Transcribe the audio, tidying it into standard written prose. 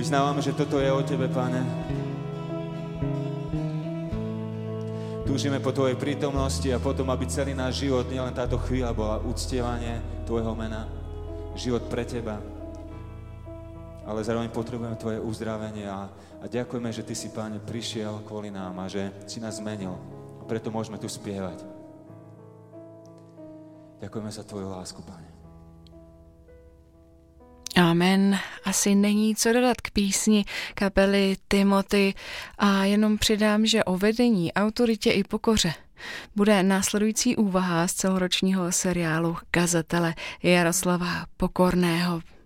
Vyznávame, že toto je o Tebe, Pane. Túžime po Tvojej prítomnosti a potom, aby celý náš život, nielen táto chvíľa, bola uctievanie Tvojho mena. Život pre Teba. Ale zároveň potrebujeme Tvoje uzdravenie a ďakujeme, že Ty si, Pane, prišiel kvôli nám a že si nás zmenil. A preto môžeme tu spievať. Ďakujeme za Tvoju lásku, Pane. Amen. Asi není co dodat k písni kapely Timothy a jenom přidám, že o vedení, autoritě i pokoře bude následující úvaha z celoročního seriálu Kazatele Jaroslava Pokorného.